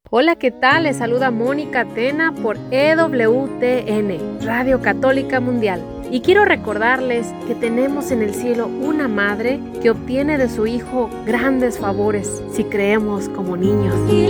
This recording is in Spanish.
Hola, ¿qué tal? Les saluda Mónica Tena por EWTN, Radio Católica Mundial. Y quiero recordarles que tenemos en el cielo una madre que obtiene de su hijo grandes favores si creemos como niños.